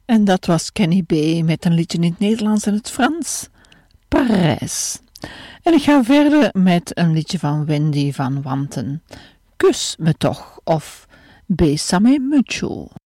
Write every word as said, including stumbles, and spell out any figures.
En dat was Kenny B. met een liedje in het Nederlands en het Frans, Parijs. En ik ga verder met een liedje van Wendy van Wanten, Kus me toch, of Bésame mucho.